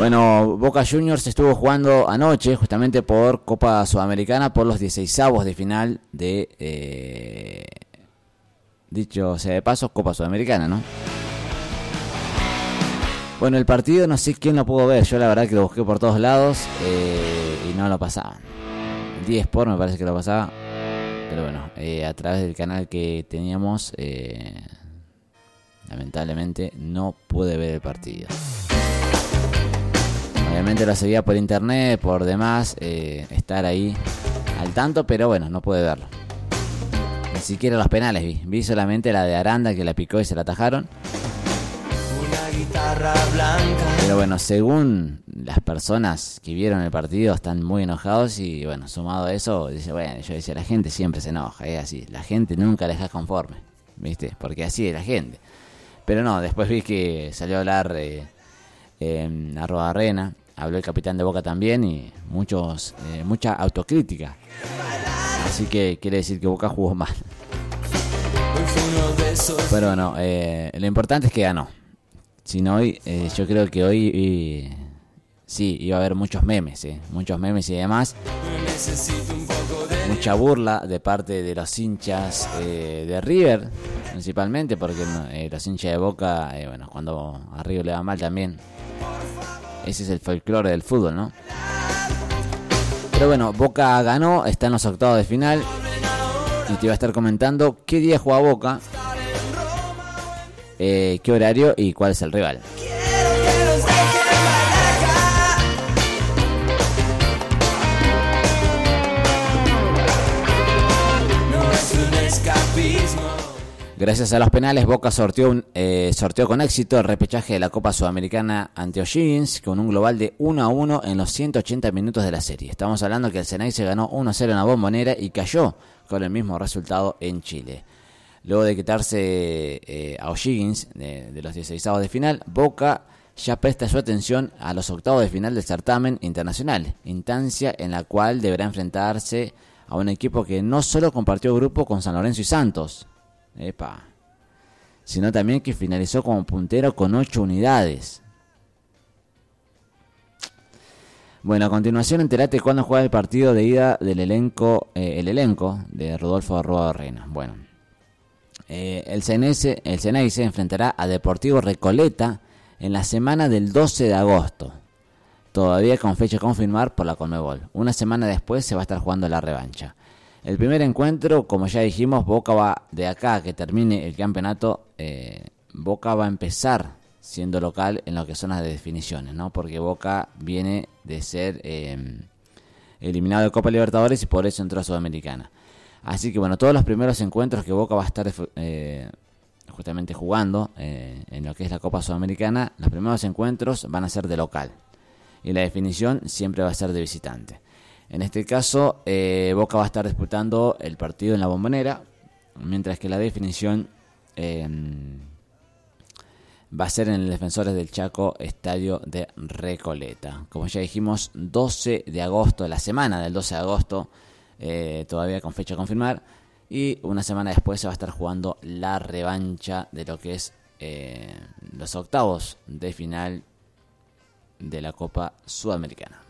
Bueno, Boca Juniors estuvo jugando anoche justamente por Copa Sudamericana por los 16avos de final de, dicho sea de paso, Copa Sudamericana, ¿no? Bueno, el partido no sé quién lo pudo ver, yo la verdad que lo busqué por todos lados y no lo pasaban. 10 Sport me parece que lo pasaba, pero bueno, a través del canal que teníamos, lamentablemente no pude ver el partido. Obviamente lo seguía por internet, por demás, estar ahí al tanto, pero bueno, no pude verlo. Ni siquiera los penales vi solamente la de Aranda que la picó y se la atajaron. Pero bueno, según las personas que vieron el partido están muy enojados y bueno, sumado a eso, dice, bueno, yo decía, la gente siempre se enoja, es así, la gente nunca la deja conforme, ¿viste? Porque así es la gente. Pero no, después vi que salió a hablar Arrobarrena, habló el capitán de Boca también y mucha autocrítica. Así que quiere decir que Boca jugó mal. Pero bueno, lo importante es que ganó. Si no, hoy, yo creo que hoy sí, iba a haber muchos memes y demás. Mucha burla de parte de los hinchas de River, principalmente, porque los hinchas de Boca, bueno, cuando a River le va mal también. Ese es el folclore del fútbol, ¿no? Pero bueno, Boca ganó, está en los octavos de final. Y te iba a estar comentando qué día juega Boca, qué horario y cuál es el rival. Gracias a los penales, Boca sorteó con éxito el repechaje de la Copa Sudamericana ante O'Higgins con un global de 1-1 en los 180 minutos de la serie. Estamos hablando que el Ceneice ganó 1-0 en la Bombonera y cayó con el mismo resultado en Chile. Luego de quitarse a O'Higgins de los 16avos de final, Boca ya presta su atención a los octavos de final del certamen internacional, instancia en la cual deberá enfrentarse a un equipo que no solo compartió grupo con San Lorenzo y Santos, sino también que finalizó como puntero con 8 unidades. Bueno, a continuación enterate cuándo juega el partido de ida del elenco de Rodolfo Arrobarrena. Bueno, el Ceneice enfrentará a Deportivo Recoleta en la semana del 12 de agosto, todavía con fecha a confirmar por la Conmebol. Una semana después se va a estar jugando la revancha. El primer encuentro, como ya dijimos, Boca va de acá a que termine el campeonato, Boca va a empezar siendo local en lo que son las definiciones, ¿no? Porque Boca viene de ser eliminado de Copa Libertadores y por eso entró a Sudamericana. Así que bueno, todos los primeros encuentros que Boca va a estar justamente jugando en lo que es la Copa Sudamericana, los primeros encuentros van a ser de local y la definición siempre va a ser de visitante. En este caso, Boca va a estar disputando el partido en la Bombonera, mientras que la definición va a ser en el Defensores del Chaco, estadio de Recoleta. Como ya dijimos, 12 de agosto, la semana del 12 de agosto, todavía con fecha a confirmar. Y una semana después se va a estar jugando la revancha de lo que es los octavos de final de la Copa Sudamericana.